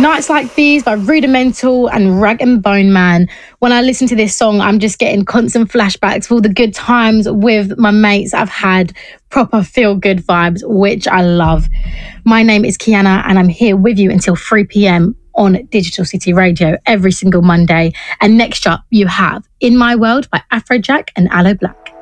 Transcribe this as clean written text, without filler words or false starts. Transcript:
Nights Like These by Rudimental and Rag and Bone Man. When I listen to this song, I'm just getting constant flashbacks of all the good times with my mates. I've had proper feel-good vibes, which I love. My name is Kiana and I'm here with you until 3 p.m. on Digital City Radio every single Monday. And next up, you have In My World by Afrojack and Aloe Black.